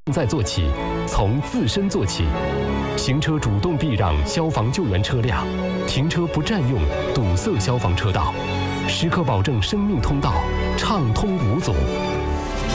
在做起，从自身做起。行车主动避让消防救援车辆，停车不占用堵塞消防车道，时刻保证生命通道畅通无阻。